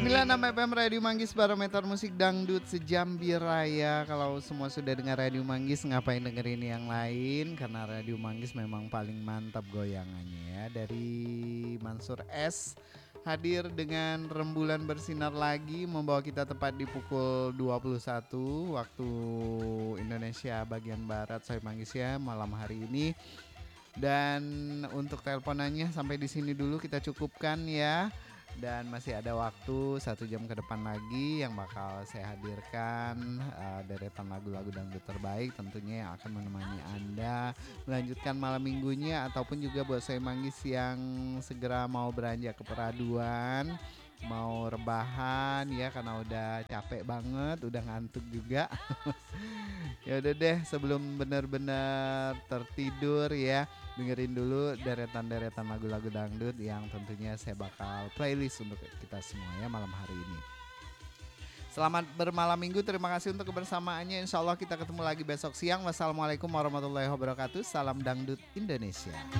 96 FM Radio Manggis, barometer musik dangdut sejambi raya. Kalau semua sudah dengar Radio Manggis, ngapain dengerin yang lain? Karena Radio Manggis memang paling mantap goyangannya ya. Dari Mansur S hadir dengan rembulan bersinar lagi, membawa kita tepat di pukul 21 waktu Indonesia bagian barat. Saya Manggis ya malam hari ini. Dan untuk teleponannya sampai di sini dulu kita cukupkan ya. Dan masih ada waktu 1 jam ke depan lagi yang bakal saya hadirkan deretan lagu-lagu dangdut terbaik tentunya yang akan menemani Anda melanjutkan malam minggunya, ataupun juga buat saya Manggis yang segera mau beranjak ke peraduan, mau rebahan ya karena udah capek banget, udah ngantuk juga. Ya udah deh, sebelum benar-benar tertidur ya, dengerin dulu deretan-deretan lagu-lagu dangdut yang tentunya saya bakal playlist untuk kita semua ya malam hari ini. Selamat bermalam minggu, terima kasih untuk kebersamaannya. Insya Allah kita ketemu lagi besok siang. Wassalamualaikum warahmatullahi wabarakatuh. Salam dangdut Indonesia.